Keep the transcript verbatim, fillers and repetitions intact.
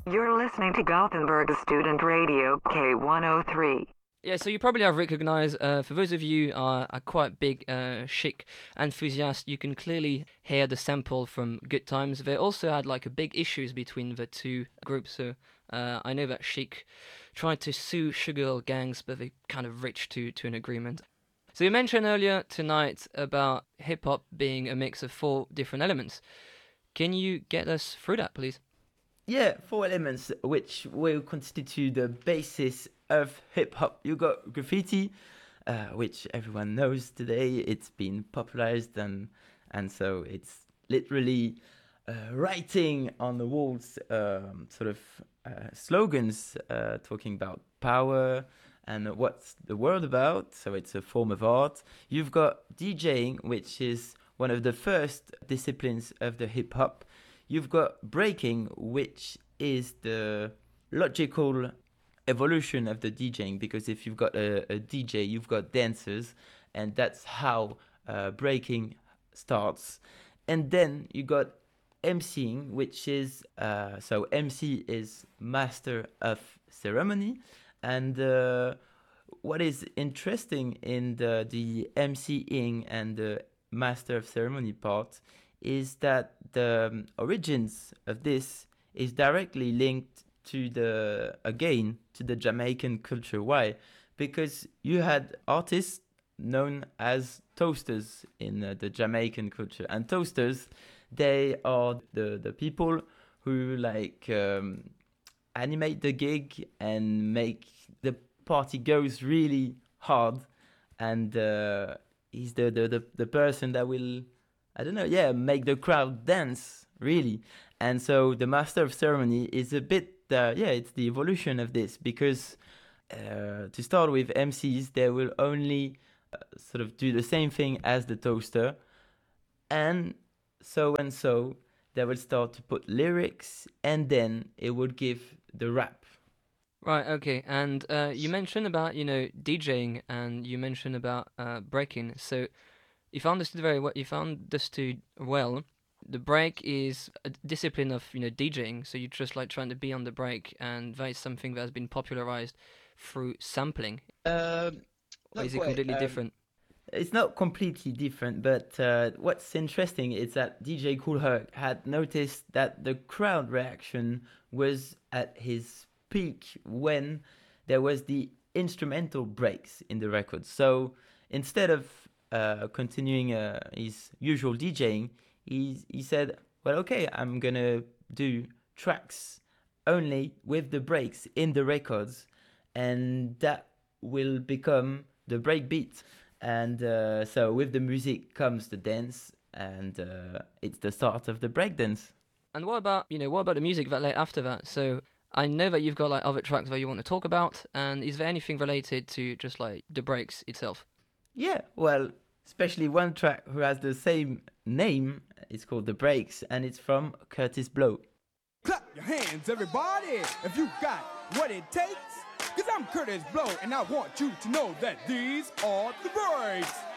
You're listening to Gothenburg Student Radio K one oh three. Yeah, so you probably have recognized, uh, for those of you who are, are quite big uh, Chic enthusiasts, you can clearly hear the sample from Good Times. They also had like a big issues between the two groups, so uh, I know that Chic tried to sue Sugar Hill Gangs, but they kind of reached to, to an agreement. So you mentioned earlier tonight about hip-hop being a mix of four different elements. Can you get us through that, please? Yeah, four elements which will constitute the basis of hip-hop. You got graffiti, uh, which everyone knows today. It's been popularized, and and so it's literally uh, writing on the walls um, sort of uh, slogans uh, talking about power and what's the world about. So it's a form of art. You've got DJing, which is one of the first disciplines of the hip-hop. You've got breaking, which is the logical evolution of the DJing, because if you've got a, a D J, you've got dancers, and that's how uh, breaking starts. And then you got MCing, which is, uh, so M C is master of ceremony. And uh, what is interesting in the, the MCing and the master of ceremony part is that the um, origins of this is directly linked to the, again, to the Jamaican culture. Why? Because you had artists known as toasters in uh, the Jamaican culture. And toasters, they are the, the people who like um, animate the gig and make the party goes really hard. And uh, he's the, the, the, the person that will, I don't know, yeah, make the crowd dance, really. And so the master of ceremony is a bit, uh, yeah, it's the evolution of this, because uh, to start with, M Cs, they will only uh, sort of do the same thing as the toaster. And so and so, they will start to put lyrics, and then it would give the rap. Right, okay. And uh, you mentioned about, you know, DJing, and you mentioned about uh, breaking. So if I understood very well, if I understood well, the break is a discipline of, you know, DJing. So you're just like trying to be on the break, and that is something that has been popularized through sampling. Um, or is it completely um, different? It's not completely different, but uh, what's interesting is that D J Kool Herc had noticed that the crowd reaction was at his peak when there was the instrumental breaks in the record. So instead of uh, continuing uh, his usual DJing, he he said, well, okay, I'm gonna do tracks only with the breaks in the records, and that will become the break beat. And uh, so with the music comes the dance, and uh, it's the start of the break dance. And what about, you know, what about the music that led after that? So I know that you've got like other tracks that you want to talk about, and is there anything related to just like the breaks itself? Yeah, well, especially one track who has the same name. It's called The Breaks, and it's from Curtis Blow. Clap your hands, everybody, if you got what it takes. Cause I'm Curtis Blow, and I want you to know that these are the breaks.